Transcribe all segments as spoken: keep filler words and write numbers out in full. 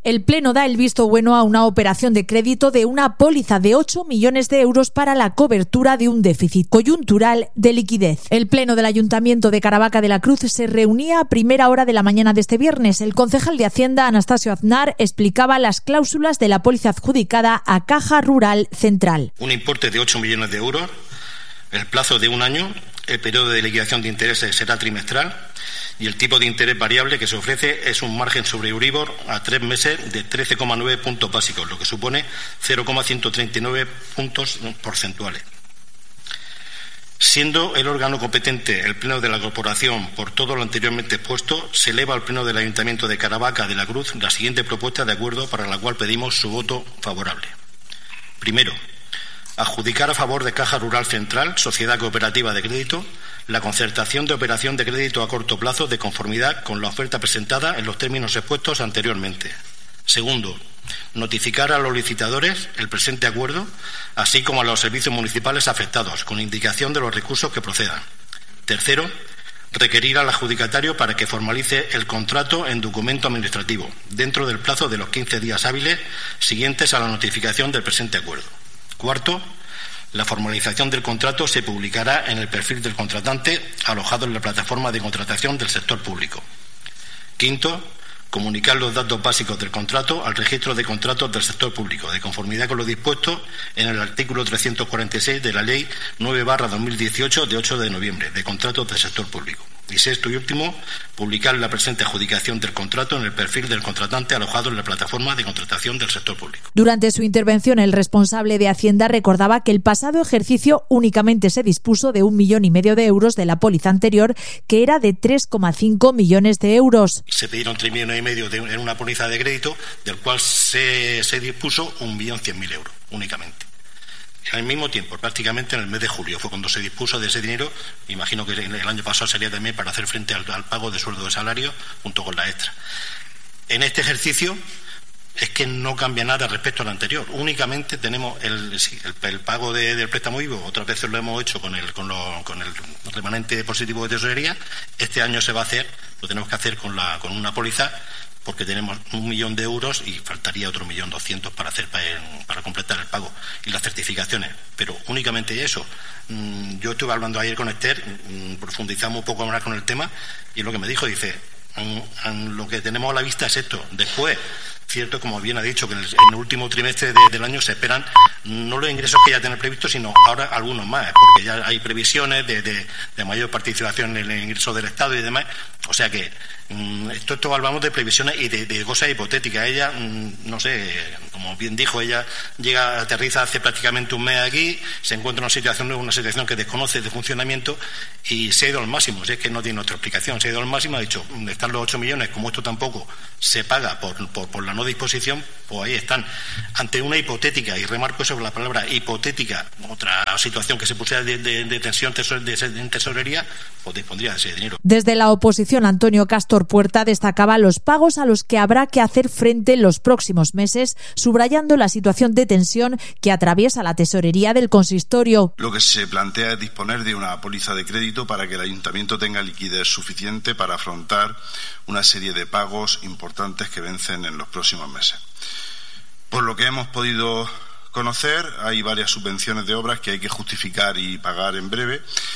El Pleno da el visto bueno a una operación de crédito de una póliza de ocho millones de euros para la cobertura de un déficit coyuntural de liquidez. El Pleno del Ayuntamiento de Caravaca de la Cruz se reunía a primera hora de la mañana de este viernes. El concejal de Hacienda, Anastasio Aznar, explicaba las cláusulas de la póliza adjudicada a Caja Rural Central. Un importe de ocho millones de euros, el plazo de un año, el periodo de liquidación de intereses será trimestral y el tipo de interés variable que se ofrece es un margen sobre Euribor a tres meses de trece coma nueve puntos básicos, lo que supone cero coma ciento treinta y nueve puntos porcentuales. Siendo el órgano competente el Pleno de la Corporación por todo lo anteriormente expuesto, se eleva al Pleno del Ayuntamiento de Caravaca de la Cruz la siguiente propuesta de acuerdo para la cual pedimos su voto favorable. Primero, adjudicar a favor de Caja Rural Central, Sociedad Cooperativa de Crédito, la concertación de operación de crédito a corto plazo de conformidad con la oferta presentada en los términos expuestos anteriormente. Segundo, notificar a los licitadores el presente acuerdo, así como a los servicios municipales afectados, con indicación de los recursos que procedan. Tercero, requerir al adjudicatario para que formalice el contrato en documento administrativo, dentro del plazo de los quince días hábiles siguientes a la notificación del presente acuerdo. Cuarto, la formalización del contrato se publicará en el perfil del contratante alojado en la plataforma de contratación del sector público. Quinto, comunicar los datos básicos del contrato al registro de contratos del sector público, de conformidad con lo dispuesto en el artículo trescientos cuarenta y seis de la Ley nueve barra dos mil dieciocho de ocho de noviembre de contratos del sector público. Y sexto y último, publicar la presente adjudicación del contrato en el perfil del contratante alojado en la plataforma de contratación del sector público. Durante su intervención, el responsable de Hacienda recordaba que el pasado ejercicio únicamente se dispuso de un millón y medio de euros de la póliza anterior, que era de tres coma cinco millones de euros. Se pidieron tres millones y medio de, en una póliza de crédito, del cual se, se dispuso un millón cien mil euros únicamente. Al mismo tiempo, prácticamente en el mes de julio, fue cuando se dispuso de ese dinero. Imagino que el año pasado sería también para hacer frente al, al pago de sueldo de salario junto con la extra. En este ejercicio es que no cambia nada respecto al anterior. Únicamente tenemos el, sí, el, el pago de, del préstamo vivo. Otras veces lo hemos hecho con el, con, lo, con el remanente positivo de tesorería. Este año se va a hacer, lo tenemos que hacer con, la, con una póliza, porque tenemos un millón de euros y faltaría otro millón doscientos para hacer para, para completar el pago y las certificaciones, pero únicamente eso. Yo estuve hablando ayer con Esther, profundizamos un poco más con el tema y lo que me dijo, dice, lo que tenemos a la vista es esto. Después, cierto, como bien ha dicho, que en el, en el último trimestre de, del año se esperan no los ingresos que ya tienen previstos, sino ahora algunos más, porque ya hay previsiones de, de, de mayor participación en el ingreso del Estado y demás. O sea que mmm, esto, esto hablamos de previsiones y de, de cosas hipotéticas. Ella, mmm, no sé, como bien dijo, ella llega, aterriza hace prácticamente un mes aquí, se encuentra en una situación, una situación que desconoce de funcionamiento y se ha ido al máximo. Si es que no tiene otra explicación, se ha ido al máximo, ha dicho, están los ocho millones, como esto tampoco se paga por, por, por la no disposición, pues ahí están. Ante una hipotética, y remarco eso con la palabra hipotética, otra situación que se pusiera de, de, de tensión tesor, de, de, en tesorería, pues dispondría de ese dinero. Desde la oposición, Antonio Castor Puerta destacaba los pagos a los que habrá que hacer frente en los próximos meses, subrayando la situación de tensión que atraviesa la tesorería del consistorio. Lo que se plantea es disponer de una póliza de crédito para que el ayuntamiento tenga liquidez suficiente para afrontar una serie de pagos importantes que vencen en los próximos meses. Por lo que hemos podido conocer, hay varias subvenciones de obras que hay que justificar y pagar en breve,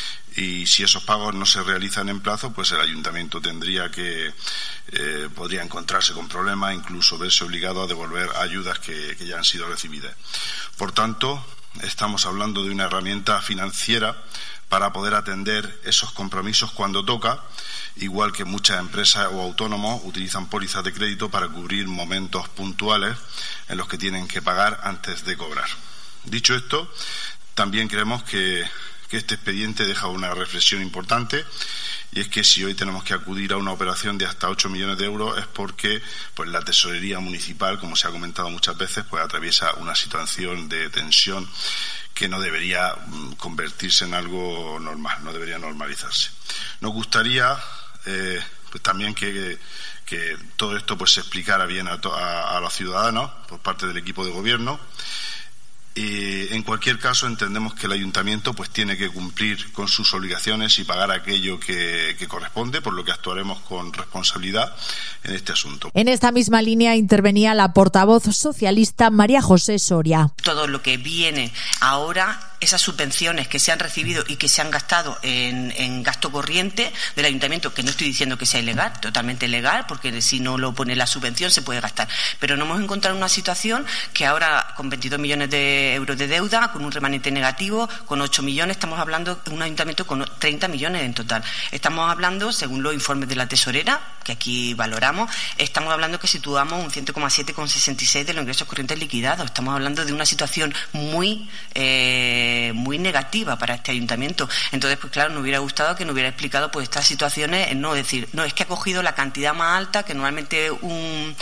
y si esos pagos no se realizan en plazo, pues el ayuntamiento tendría que eh, podría encontrarse con problemas, incluso verse obligado a devolver ayudas que, que ya han sido recibidas. Por tanto, estamos hablando de una herramienta financiera para poder atender esos compromisos cuando toca, igual que muchas empresas o autónomos utilizan pólizas de crédito para cubrir momentos puntuales en los que tienen que pagar antes de cobrar. Dicho esto, también creemos que, que este expediente deja una reflexión importante, y es que si hoy tenemos que acudir a una operación de hasta ocho millones de euros es porque pues la tesorería municipal, como se ha comentado muchas veces, pues atraviesa una situación de tensión que no debería convertirse en algo normal, no debería normalizarse. Nos gustaría eh, pues también que, que todo esto pues se explicara bien a, to, a, a los ciudadanos por parte del equipo de gobierno. Eh, en cualquier caso, entendemos que el ayuntamiento pues tiene que cumplir con sus obligaciones y pagar aquello que, que corresponde, por lo que actuaremos con responsabilidad en este asunto. En esta misma línea intervenía la portavoz socialista María José Soria. Todo lo que viene ahora, esas subvenciones que se han recibido y que se han gastado en, en gasto corriente del ayuntamiento, que no estoy diciendo que sea ilegal, totalmente legal, porque si no lo pone la subvención se puede gastar, pero nos hemos encontrado en una situación que ahora con veintidós millones de euros de deuda, con un remanente negativo, con ocho millones, estamos hablando de un ayuntamiento con treinta millones en total. Estamos hablando, según los informes de la tesorera, que aquí valoramos, estamos hablando que situamos un cien coma siete coma sesenta y seis de los ingresos corrientes liquidados. Estamos hablando de una situación muy eh, muy negativa para este ayuntamiento. Entonces, pues claro, nos hubiera gustado que nos hubiera explicado pues estas situaciones, no decir, no, es que ha cogido la cantidad más alta, que normalmente un,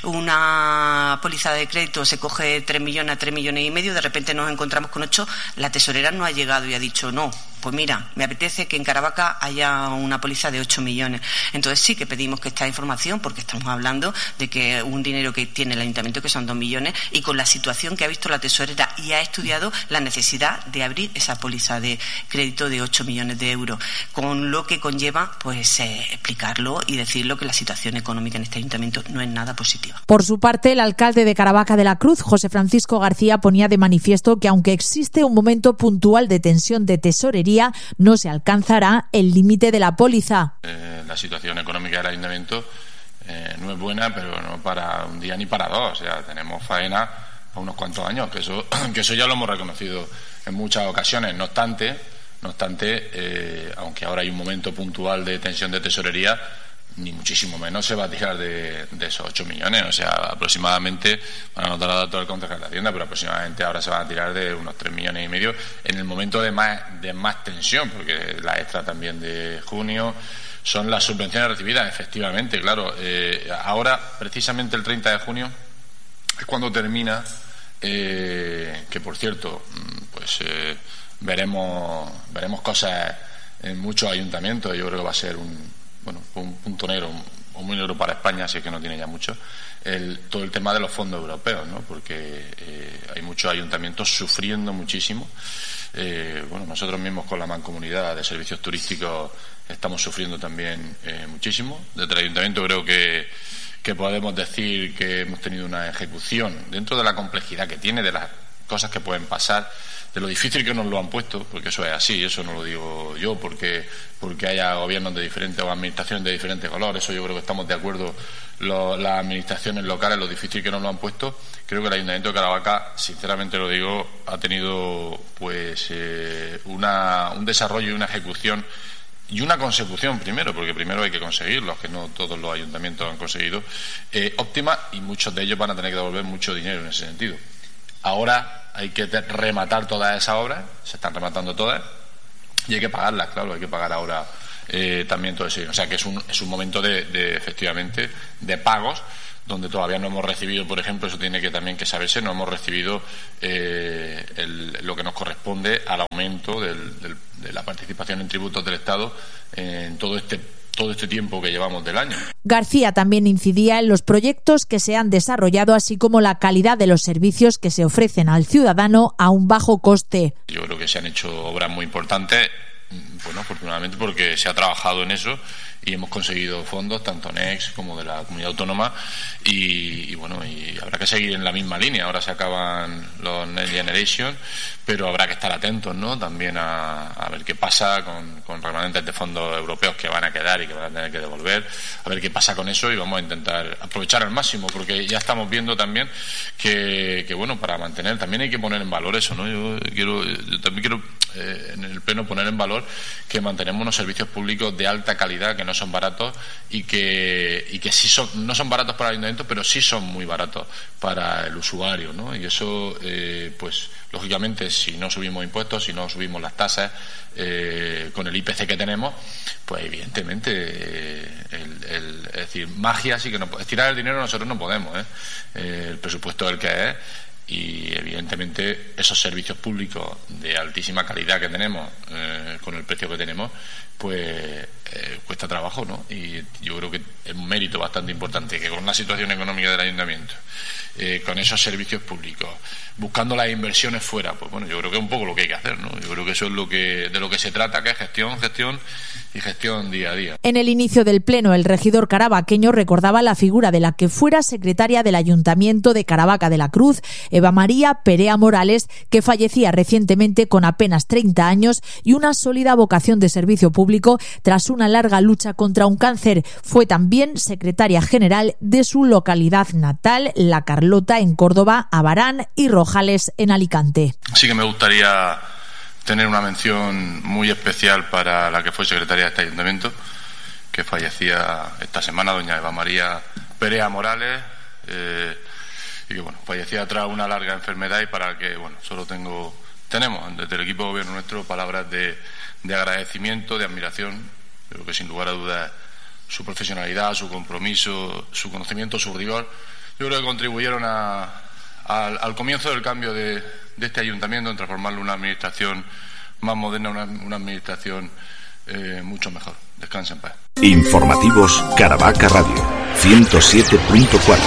una póliza de crédito se coge tres millones a tres millones y medio, de repente nos encontramos con ocho, la tesorera no ha llegado y ha dicho, no, pues mira, me apetece que en Caravaca haya una póliza de ocho millones. Entonces sí que pedimos que esta información, porque estamos hablando de que un dinero que tiene el ayuntamiento, que son dos millones, y con la situación que ha visto la tesorera y ha estudiado la necesidad de abrir esa póliza de crédito de ocho millones de euros, con lo que conlleva pues eh, explicarlo y decirlo que la situación económica en este ayuntamiento no es nada positiva. Por su parte, el alcalde de Caravaca de la Cruz, José Francisco García, ponía de manifiesto que aunque existe un momento puntual de tensión de tesorería, no se alcanzará el límite de la póliza. Eh, la situación económica del ayuntamiento eh, no es buena, pero no para un día ni para dos. O sea, tenemos faena a unos cuantos años, que eso, que eso ya lo hemos reconocido en muchas ocasiones. No obstante, no obstante, eh, aunque ahora hay un momento puntual de tensión de tesorería, ni muchísimo menos se va a tirar de, de esos ocho millones. O sea, aproximadamente, van a anotar los datos del concejal de Hacienda, pero aproximadamente ahora se van a tirar de unos tres millones y medio en el momento de más, de más tensión, porque la extra también de junio son las subvenciones recibidas, efectivamente, claro. Eh, ahora, precisamente el treinta de junio, es cuando termina, eh, que por cierto, pues eh, veremos, veremos cosas en muchos ayuntamientos. Yo creo que va a ser un bueno, un punto negro, o muy negro para España, si es que no tiene ya mucho, el, todo el tema de los fondos europeos, ¿no? Porque eh, hay muchos ayuntamientos sufriendo muchísimo. Eh, bueno, nosotros mismos con la mancomunidad de servicios turísticos estamos sufriendo también eh, muchísimo. Desde el ayuntamiento creo que, que podemos decir que hemos tenido una ejecución dentro de la complejidad que tiene, de las cosas que pueden pasar, de lo difícil que nos lo han puesto, porque eso es así, eso no lo digo yo porque porque haya gobiernos de diferentes o administraciones de diferentes colores, eso yo creo que estamos de acuerdo lo, las administraciones locales, lo difícil que nos lo han puesto. Creo que el Ayuntamiento de Caravaca, sinceramente lo digo, ha tenido pues eh, una, un desarrollo y una ejecución y una consecución primero, porque primero hay que conseguirlo, que no todos los ayuntamientos han conseguido, eh, óptima, y muchos de ellos van a tener que devolver mucho dinero en ese sentido. Ahora hay que rematar todas esas obras, se están rematando todas, y hay que pagarlas, claro, hay que pagar ahora eh, también todo eso. O sea que es un, es un momento de, de, efectivamente, de pagos, donde todavía no hemos recibido, por ejemplo, eso tiene que también que saberse, no hemos recibido eh, el, lo que nos corresponde al aumento del, del, de la participación en tributos del Estado en todo este todo este tiempo que llevamos del año. García también incidía en los proyectos que se han desarrollado, así como la calidad de los servicios que se ofrecen al ciudadano a un bajo coste. Yo creo que se han hecho obras muy importantes, bueno, afortunadamente porque se ha trabajado en eso y hemos conseguido fondos tanto Next como de la comunidad autónoma y, y bueno, y habrá que seguir en la misma línea. Ahora se acaban los Next Generation, pero habrá que estar atentos, ¿no? También a, a ver qué pasa con, con remanentes de fondos europeos que van a quedar y que van a tener que devolver, a ver qué pasa con eso, y vamos a intentar aprovechar al máximo, porque ya estamos viendo también que, que bueno, para mantener también hay que poner en valor eso, ¿no? Yo quiero, yo también quiero eh, en el pleno poner en valor que mantenemos unos servicios públicos de alta calidad, que no son baratos y que y que sí son, no son baratos para el ayuntamiento, pero sí son muy baratos para el usuario, ¿no? Y eso, eh, pues lógicamente, si no subimos impuestos, si no subimos las tasas eh, con el I P C que tenemos, pues evidentemente eh, el, el, es decir, magia sí que no, estirar el dinero nosotros no podemos, ¿eh? Eh, el presupuesto es el que es y evidentemente esos servicios públicos de altísima calidad que tenemos, eh, con el precio que tenemos, pues eh, cuesta trabajo, ¿no? Y yo creo que es un mérito bastante importante que con la situación económica del ayuntamiento, eh, con esos servicios públicos, buscando las inversiones fuera, pues bueno, yo creo que es un poco lo que hay que hacer, ¿no? Yo creo que eso es lo que de lo que se trata, que es gestión, gestión y gestión día a día. En el inicio del pleno, el regidor carabaqueño recordaba la figura de la que fuera secretaria del Ayuntamiento de Caravaca de la Cruz, Eva María Perea Morales, que fallecía recientemente con apenas treinta años y una sólida vocación de servicio público tras una larga lucha contra un cáncer. Fue también secretaria general de su localidad natal, La Carlota, en Córdoba, Abarán y Rojales, en Alicante. Sí que me gustaría tener una mención muy especial para la que fue secretaria de este ayuntamiento, que fallecía esta semana, doña Eva María Perea Morales, eh, y que bueno, fallecía tras una larga enfermedad, y para que bueno, solo tengo, tenemos desde el equipo de gobierno nuestro palabras de, de agradecimiento, de admiración. Creo que sin lugar a dudas su profesionalidad, su compromiso, su conocimiento, su rigor, yo creo que contribuyeron a, a, al comienzo del cambio de, de este ayuntamiento, en transformarlo en una administración más moderna, una, una administración eh, mucho mejor. Descansa en paz. Informativos Caravaca Radio ciento siete punto cuatro.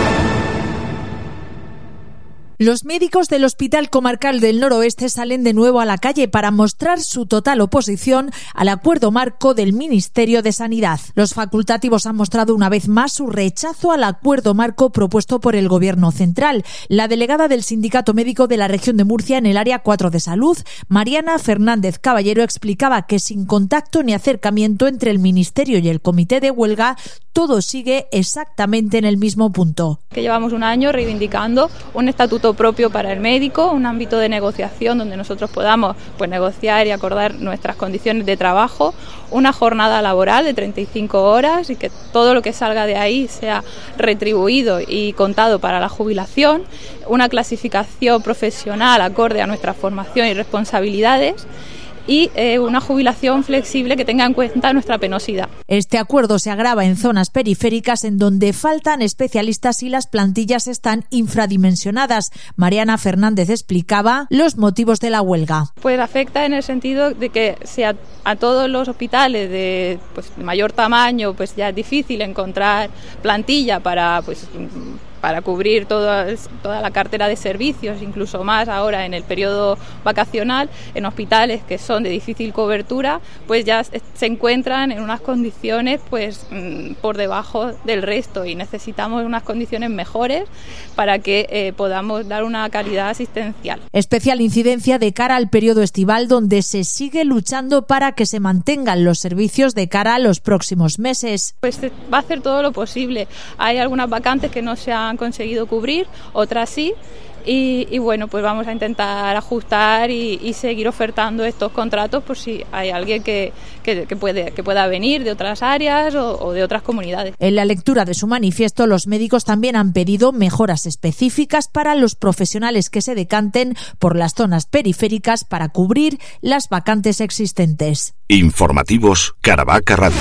Los médicos del Hospital Comarcal del Noroeste salen de nuevo a la calle para mostrar su total oposición al acuerdo marco del Ministerio de Sanidad. Los facultativos han mostrado una vez más su rechazo al acuerdo marco propuesto por el Gobierno central. La delegada del Sindicato Médico de la Región de Murcia en el Área cuatro de Salud, Mariana Fernández Caballero, explicaba que sin contacto ni acercamiento entre el Ministerio y el Comité de Huelga, todo sigue exactamente en el mismo punto. Que llevamos un año reivindicando un estatuto propio para el médico, un ámbito de negociación donde nosotros podamos pues negociar y acordar nuestras condiciones de trabajo, una jornada laboral de treinta y cinco horas y que todo lo que salga de ahí sea retribuido y contado para la jubilación, una clasificación profesional acorde a nuestra formación y responsabilidades, y eh, una jubilación flexible que tenga en cuenta nuestra penosidad. Este acuerdo se agrava en zonas periféricas en donde faltan especialistas y las plantillas están infradimensionadas. Mariana Fernández explicaba los motivos de la huelga. Pues afecta en el sentido de que si a, a todos los hospitales de, pues, de mayor tamaño pues ya es difícil encontrar plantilla para pues para cubrir toda, toda la cartera de servicios, incluso más ahora en el periodo vacacional, en hospitales que son de difícil cobertura, pues ya se encuentran en unas condiciones pues por debajo del resto y necesitamos unas condiciones mejores para que eh, podamos dar una calidad asistencial. Especial incidencia de cara al periodo estival, donde se sigue luchando para que se mantengan los servicios de cara a los próximos meses. Pues se va a hacer todo lo posible. Hay algunas vacantes que no se han han conseguido cubrir, otras sí, y, y bueno, pues vamos a intentar ajustar y, y seguir ofertando estos contratos por si hay alguien que, que, que, puede, que pueda venir de otras áreas o, o de otras comunidades. En la lectura de su manifiesto, los médicos también han pedido mejoras específicas para los profesionales que se decanten por las zonas periféricas para cubrir las vacantes existentes. Informativos Caravaca Radio.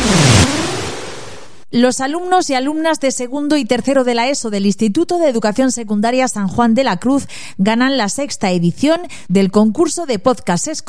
Los alumnos y alumnas de segundo y tercero de la ESO del Instituto de Educación Secundaria San Juan de la Cruz ganan la sexta edición del concurso de podcast escolar